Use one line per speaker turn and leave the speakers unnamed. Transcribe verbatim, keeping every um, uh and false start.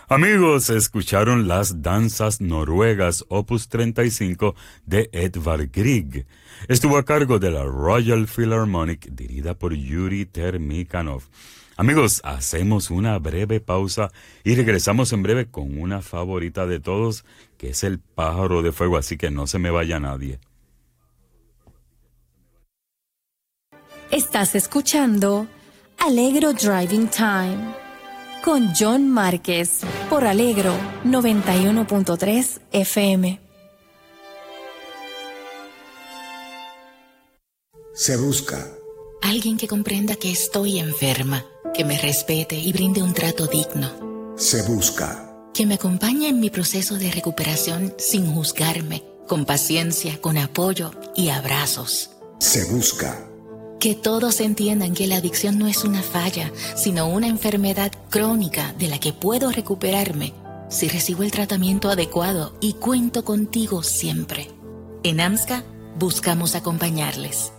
Amigos, escucharon las danzas noruegas Opus treinta y cinco de Edvard Grieg. Estuvo a cargo de la Royal Philharmonic, dirigida por Yuri Termikhanov. Amigos, hacemos una breve pausa y regresamos en breve con una favorita de todos, que es el Pájaro de Fuego, así que no se me vaya nadie.
Estás escuchando Allegro Driving Time con John Márquez por Allegro noventa y uno punto tres F M.
Se busca
alguien que comprenda que estoy enferma, que me respete y brinde un trato digno.
Se busca
que me acompañe en mi proceso de recuperación sin juzgarme, con paciencia, con apoyo y abrazos.
Se busca
que todos entiendan que la adicción no es una falla, sino una enfermedad crónica de la que puedo recuperarme si recibo el tratamiento adecuado y cuento contigo siempre. En AMSCA buscamos acompañarles.